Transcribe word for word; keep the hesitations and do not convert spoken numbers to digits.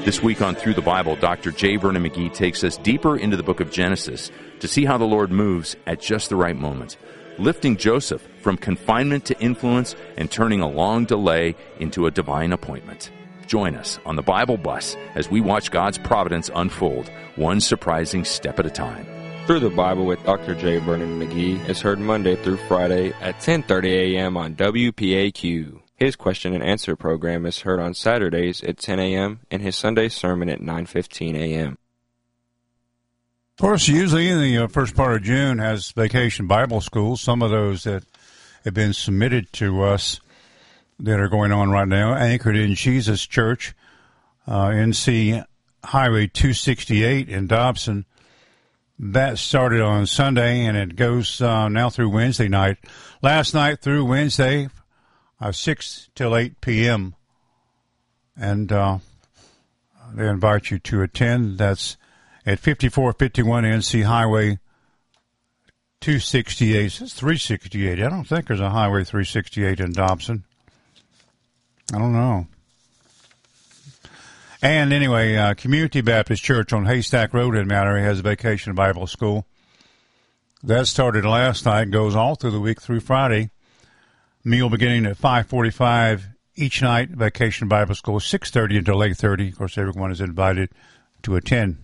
This week on Through the Bible, Doctor J. Vernon McGee takes us deeper into the book of Genesis to see how the Lord moves at just the right moment, lifting Joseph from confinement to influence and turning a long delay into a divine appointment. Join us on the Bible Bus as we watch God's providence unfold, one surprising step at a time. Through the Bible with Doctor J. Vernon McGee is heard Monday through Friday at ten thirty a.m. on W P A Q. His question and answer program is heard on Saturdays at ten a.m. and his Sunday sermon at nine fifteen a.m. Of course, usually in the uh, first part of June has Vacation Bible School. Some of those that have been submitted to us that are going on right now, Anchored in Jesus Church, uh, N C Highway two sixty-eight in Dobson. That started on Sunday, and it goes uh, now through Wednesday night. Last night through Wednesday, uh, six till eight p.m., and uh, they invite you to attend. That's at fifty-four fifty-one N C Highway two sixty-eight. It's three sixty-eight. I don't think there's a Highway three sixty-eight in Dobson. I don't know. And anyway, uh, Community Baptist Church on Haystack Road in Mount Airy has a Vacation Bible School. That started last night, goes all through the week through Friday. Meal beginning at five forty-five each night. Vacation Bible School, six thirty until eight thirty. Of course, everyone is invited to attend